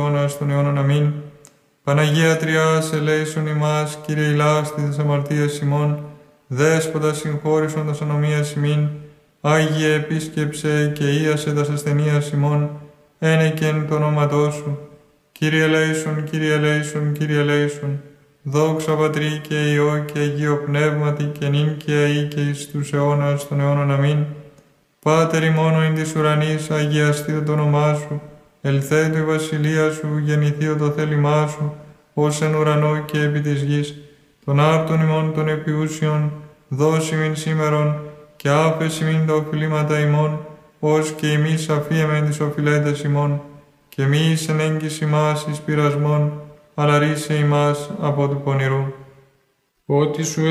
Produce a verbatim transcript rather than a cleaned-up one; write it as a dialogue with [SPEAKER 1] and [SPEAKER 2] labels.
[SPEAKER 1] αιώνας των αιώνων. Αμήν. Παναγία Τριάς, ελέησον ημάς, Κύριε ηλάστη τας αμαρτίας ημών, Δέσποτα συγχώρησον τας ανομίας ημίν, Άγιε επίσκεψε και ίασε τας ασθενείας ημών, ένεκεν το ονόματό σου. Κύριε ελέησον, Κύριε ελέησον, Κύριε ελέησον. Δόξα Πατρί και Υιό και Αγίο Πνεύματι και νυν και αεί και εις τους αιώνας των αιώνων. Αμήν. Πάτερ ημών εν της ουρανής, αγιαστήτω το όνομά σου, ελθέτω η βασιλεία σου, γεννηθείω το θέλημά σου, ως εν ουρανό και επί της γης. Των άρτων ημών των επιούσιων, δώσει μην σήμερον, και άφεση μην τα οφειλήματα ημών, ως και εμείς αφίεμεν τις οφειλέτες ημών, και μη εις εν έγκυς ημάς εις πειρασμόν, αλλά ρίσε ημάς από του πονηρού. Ότι σου